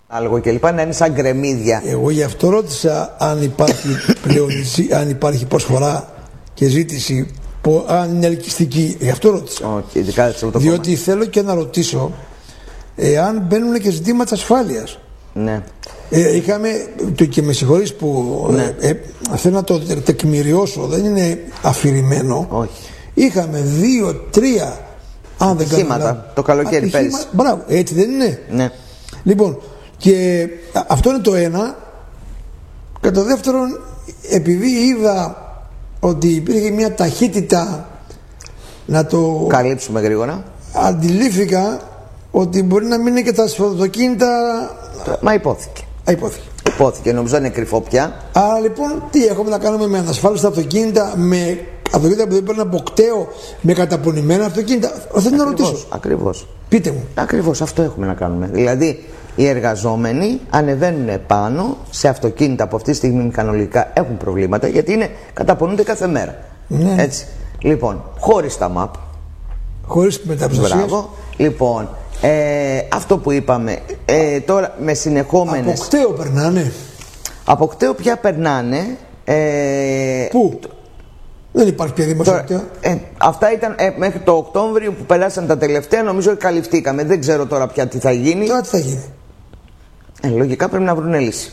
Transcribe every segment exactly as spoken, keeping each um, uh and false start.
άλογο και λοιπά, να είναι σαν γκρεμίδια. Εγώ γι' αυτό ρώτησα αν υπάρχει πλέον, αν υπάρχει προσφορά και ζήτηση, αν είναι ελκυστική. Γι' αυτό ρώτησα. Okay, ειδικά το διότι κόμμα. θέλω και να ρωτήσω εάν μπαίνουν και ζητήματα ασφάλειας. Ναι. Ε, είχαμε, και με συγχωρείς που ναι. ε, ε, θέλω να το τεκμηριώσω, δεν είναι αφηρημένο. Όχι. Είχαμε δύο, τρία αν δεν κάνω, το καλοκαίρι πέρυσι. Μπράβο, έτσι δεν είναι? Ναι. Λοιπόν, και αυτό είναι το ένα. Κατά δεύτερον, επειδή είδα ότι υπήρχε μια ταχύτητα να το καλύψουμε γρήγορα, αντιλήφθηκα ότι μπορεί να μην είναι και τα αυτοκίνητα. Μα υπόθηκε. Α, υπόθηκε. Υπόθηκε, νομίζω είναι κρυφό πια. Άρα λοιπόν, τι έχουμε να κάνουμε με ανασφάλιστα αυτοκίνητα, με αυτοκίνητα που δεν παίρνουν από κταίο, με καταπονημένα αυτοκίνητα? Θέλω να ρωτήσω. Ακριβώς. Πείτε μου. Ακριβώς αυτό έχουμε να κάνουμε. Δηλαδή, οι εργαζόμενοι ανεβαίνουν πάνω σε αυτοκίνητα που αυτή τη στιγμή μηχανολογικά έχουν προβλήματα, γιατί είναι, καταπονούνται κάθε μέρα. Ναι. Έτσι. Λοιπόν, χωρίς τα μαπ. Χωρίς μεταψηφίες. Μπράβο. Λοιπόν, ε, αυτό που είπαμε, ε, τώρα με συνεχόμενες. Από κταίο περνάνε. Από κταίο πια περνάνε. Ε, Πού? Δεν υπάρχει πια δημόσιο κταίο. Ε, αυτά ήταν ε, μέχρι το Οκτώβριο που περάσαν τα τελευταία, νομίζω καλυφθήκαμε. Δεν ξέρω τώρα πια τι θα γίνει. Τώρα τι θα γίνει. Ε, λογικά πρέπει να βρουν λύση.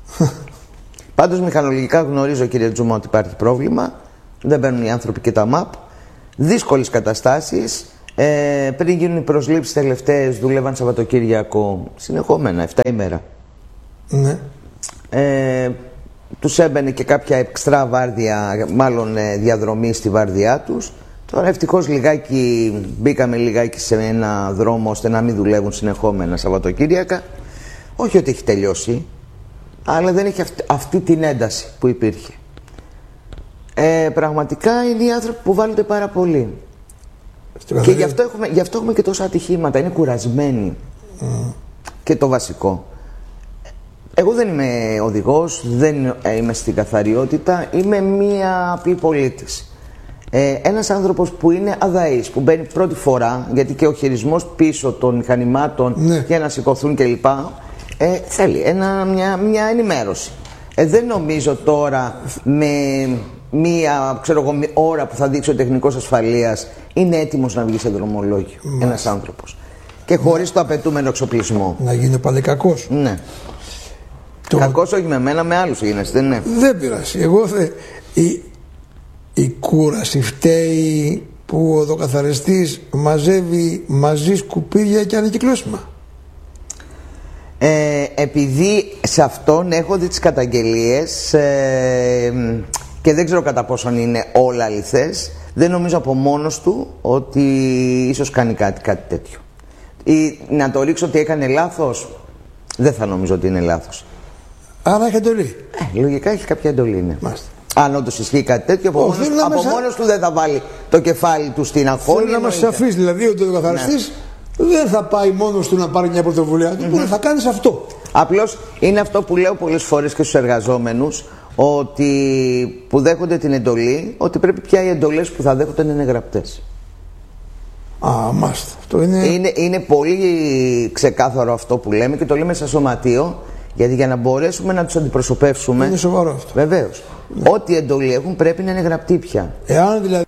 Πάντως μηχανολογικά γνωρίζω, κύριε Τζούμα, ότι υπάρχει πρόβλημα. Δεν παίρνουν οι άνθρωποι και τα μαπ. Δύσκολες καταστάσεις. Ε, πριν γίνουν οι προσλήψεις τελευταίες, δούλευαν Σαββατοκύριακο συνεχόμενα, επτά ημέρα. Ναι. Ε, τους έμπαινε και κάποια εξτρά βάρδια, μάλλον ε, διαδρομή στη βάρδιά τους. Τώρα ευτυχώς λιγάκι, μπήκαμε λιγάκι σε ένα δρόμο ώστε να μην δουλεύουν συνεχόμενα Σαββατοκύριακα. Όχι ότι έχει τελειώσει, αλλά δεν έχει αυτή, αυτή την ένταση που υπήρχε. Ε, πραγματικά είναι οι άνθρωποι που βάλλονται πάρα πολύ. Και γι' αυτό, έχουμε, γι' αυτό έχουμε και τόσα ατυχήματα. Είναι κουρασμένοι. Mm. Και το βασικό. Εγώ δεν είμαι οδηγός, δεν είμαι στην καθαριότητα. Είμαι μία απλή πολίτης. Ε, ένας άνθρωπος που είναι αδαής, που μπαίνει πρώτη φορά, γιατί και ο χειρισμός πίσω των μηχανημάτων, ναι, για να σηκωθούν κλπ. Ε, θέλει ένα, μια, μια ενημέρωση. Ε, δεν νομίζω τώρα με μία, ξέρω εγώ, ώρα που θα δείξει ο τεχνικός ασφαλείας είναι έτοιμος να βγει σε δρομολόγιο. Μάλιστα. Ένας άνθρωπος. Και χωρίς το απαιτούμενο εξοπλισμό. Να γίνει πάλι κακός. Ναι. Το... Κακός όχι με μένα, με άλλους γίνεστε, ναι. Δεν πειράζει. Εγώ θε... η... η κούραση φταίει που ο οδοκαθαριστής μαζεύει μαζί σκουπίδια και ανακυκλώσιμα. Ε, επειδή σε αυτόν έχω δει τις καταγγελίες ε, και δεν ξέρω κατά πόσον είναι όλα αληθές, δεν νομίζω από μόνος του ότι ίσως κάνει κάτι, κάτι τέτοιο. Ή να το ρίξω ότι έκανε λάθος, δεν θα νομίζω ότι είναι λάθος. Άρα έχει εντολή. Ε, λογικά έχει κάποια εντολή, ναι. Μάλιστα. Αν όντως ισχύει κάτι τέτοιο, από, μόνος, από μέσα... μόνος του δεν θα βάλει το κεφάλι του στην αγχώνη. Θέλω να μας αφήσει, δηλαδή ότι ο καθαριστής, ναι, δεν θα πάει μόνος του να πάρει μια πρωτοβουλία του, mm-hmm, θα κάνεις αυτό. Απλώς είναι αυτό που λέω πολλές φορές και στους εργαζόμενους, ότι που δέχονται την εντολή, ότι πρέπει πια οι εντολές που θα δέχονται να είναι γραπτές. Α, μάλιστα. Αυτό είναι... είναι... Είναι πολύ ξεκάθαρο αυτό που λέμε και το λέμε σαν σωματείο, γιατί για να μπορέσουμε να τους αντιπροσωπεύσουμε. Είναι σοβαρό αυτό. Βεβαίως. Ναι. Ό,τι εντολή έχουν πρέπει να είναι γραπτή πια. Εάν δηλαδή